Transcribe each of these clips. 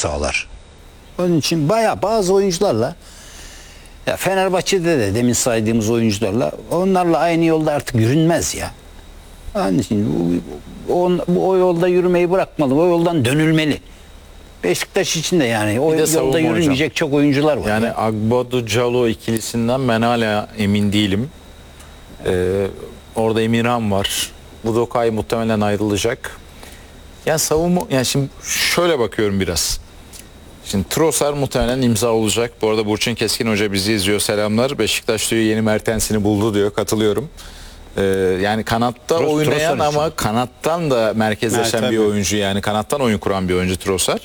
sağlar. Onun için bayağı bazı oyuncularla, ya Fenerbahçe'de de demin saydığımız oyuncularla, onlarla aynı yolda artık yürünmez ya. Onun için o yolda yürümeyi bırakmalı. O yoldan dönülmeli. Beşiktaş için de yani o yolda yürümeyecek çok oyuncular var. Yani Agbodu Calo ikilisinden ben hala emin değilim. Orada Emirhan var. Budokay muhtemelen ayrılacak. Yani savunma, yani şimdi şöyle bakıyorum biraz. Şimdi Trossard muhtemelen imza olacak. Bu arada Burçin Keskin Hoca bizi izliyor, selamlar. Beşiktaş diyor yeni Mertens'ini buldu diyor, katılıyorum. Yani kanatta oynayan ama kanattan da merkezleşen bir oyuncu, yani kanattan oyun kuran bir oyuncu Trossard.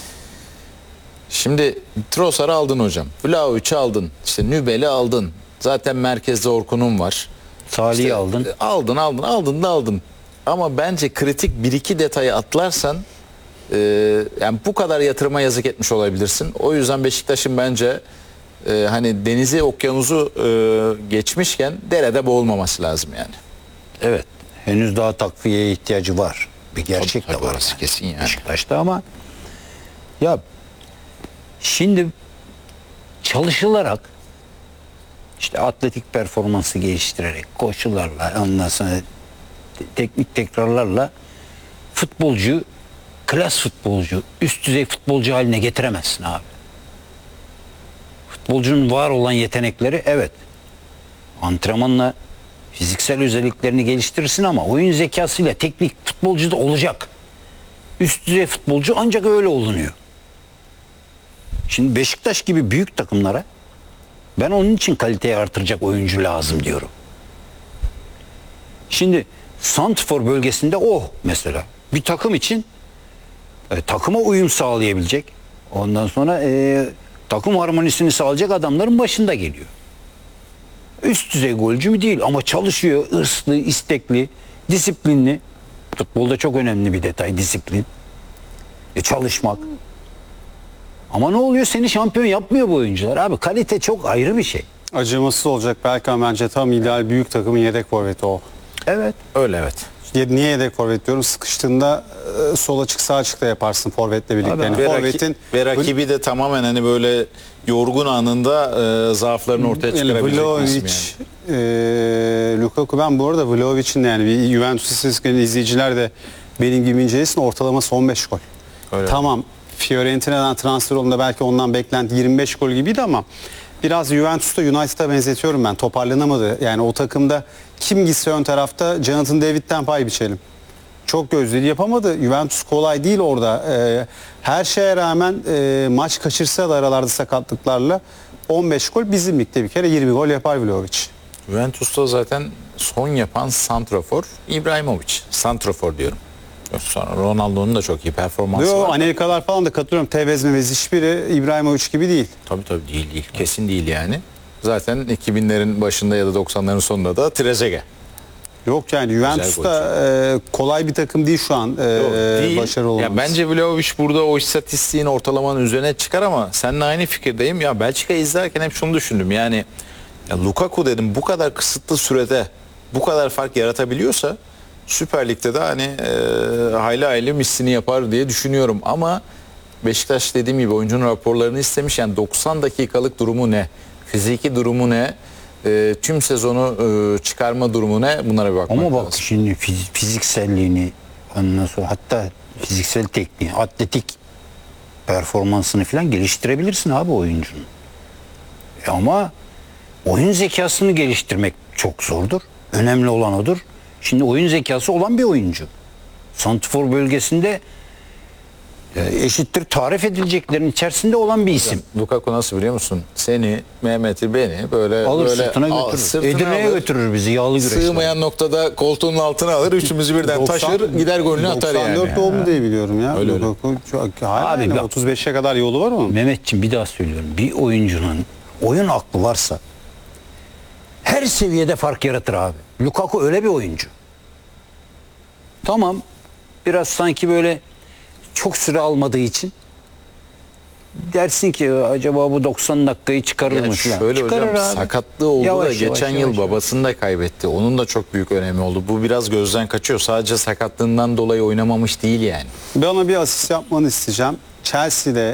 Şimdi Trossard'ı aldın hocam. Vlahovic'i aldın. İşte Nübel'i aldın. Zaten merkezde Orkun'un var. Salih'i İşte, aldın. Ama bence kritik 1-2 detayı atlarsan yani bu kadar yatırıma yazık etmiş olabilirsin. O yüzden Beşiktaş'ın bence hani denizi okyanusu geçmişken derede boğulmaması lazım yani. Evet. Henüz daha takviyeye ihtiyacı var. Bir gerçek Tabii, de var. orası Yani. kesin yani. Beşiktaş'ta ama ya şimdi çalışılarak işte atletik performansı geliştirerek koşularla, ondan sonra teknik tekrarlarla futbolcu, klas futbolcu, üst düzey futbolcu haline getiremezsin abi. Futbolcunun var olan yetenekleri evet antrenmanla fiziksel özelliklerini geliştirirsin ama oyun zekasıyla teknik futbolcu da olacak. Üst düzey futbolcu ancak öyle olunuyor. Şimdi Beşiktaş gibi büyük takımlara ben onun için kaliteyi artıracak oyuncu lazım diyorum. Şimdi santrfor bölgesinde mesela bir takım için takıma uyum sağlayabilecek, ondan sonra takım harmonisini sağlayacak adamların başında geliyor. Üst düzey golcü mü değil ama çalışıyor, hırslı, istekli, disiplinli. Futbolda çok önemli bir detay disiplin. Çalışmak. Ama ne oluyor? Seni şampiyon yapmıyor bu oyuncular. Abi kalite çok ayrı bir şey. Acımasız olacak belki ama bence tam ideal büyük takımın yedek forveti o. Evet. Öyle evet. Niye yedek forvet diyorum? Sıkıştığında sol açık sağ açık da yaparsın forvetle birlikte. Yani Ve rakibi de tamamen hani böyle yorgun anında zaaflarını ortaya çıkarabilecek Vlahovic, Lukaku, ben bu arada Vlahovic'in de yani bir Juventus izleyiciler de benim gibi incelesin, ortalaması 15 gol. Öyle. Tamam, Fiorentina'dan transfer olduğunda belki ondan beklenti 25 gol gibiydi ama biraz Juventus'ta United'a benzetiyorum ben. Toparlanamadı. Yani o takımda kim gitse ön tarafta Jonathan David'den pay biçelim. Çok gözleri yapamadı. Juventus kolay değil orada. Her şeye rağmen maç kaçırsa da aralarda sakatlıklarla 15 gol, bizim ligde bir kere 20 gol yapar Vlahovic. Juventus'ta zaten son yapan santrafor İbrahimovic. Santrafor diyorum. Sonra Ronaldo'nun da çok iyi performansı var. Amerikalar falan da katılıyorum. Tevez mevez hiçbiri İbrahimovic gibi değil. Tabii değil. Kesin değil yani. Zaten 2000'lerin başında ya da 90'ların sonunda da Trezeguet. Yok yani Juventus'ta kolay bir takım değil şu an Değil. başarılı olması. Ya bence Vlahovic burada o istatistiğin ortalamanın üzerine çıkar ama seninle aynı fikirdeyim. Ya Belçika'yı izlerken hep şunu düşündüm. Yani ya Lukaku dedim, bu kadar kısıtlı sürede bu kadar fark yaratabiliyorsa Süper Lig'de de hani hayli mislini yapar diye düşünüyorum. Ama Beşiktaş dediğim gibi oyuncunun raporlarını istemiş. Yani 90 dakikalık durumu ne? Fiziki durumu ne? Tüm sezonu çıkarma durumu ne? Bunlara bir bakmak ama bak lazım. şimdi fizikselliğini, ondan sonra hatta fiziksel tekniği, atletik performansını falan geliştirebilirsin abi oyuncunun. Ama oyun zekasını geliştirmek çok zordur. Önemli olan odur. Şimdi oyun zekası olan bir oyuncu. Santrfor bölgesinde eşittir tarif edileceklerin içerisinde olan bir isim. Lukaku nasıl biliyor musun? Seni, Mehmet'i, beni böyle Alır böyle sırtına götürür. sırtına Edirne'ye alır. götürür bizi yağlı güreşle. Sığmayan noktada koltuğunun altına alır, üçümüzü birden taşır, gider golünü atar yani. 94 doğumlu diye biliyorum ya. Öyle. Lukaku hala Abi yani bak- 35'e kadar yolu var onun. Mehmetciğim bir daha söylüyorum. Bir oyuncunun oyun aklı varsa her seviyede fark yaratır abi. Lukaku öyle bir oyuncu. Tamam. Biraz sanki böyle çok süre almadığı için dersin ki acaba bu 90 dakikayı çıkarır Ya mı falan. şöyle Çıkarır hocam, abi. sakatlığı oldu Yavaş, da yavaş, geçen yıl yavaş. babasını da kaybetti. Onun da çok büyük önemi oldu. Bu biraz gözden kaçıyor. Sadece sakatlığından dolayı oynamamış değil yani. Bana bir asist yapmanı isteyeceğim. Chelsea'de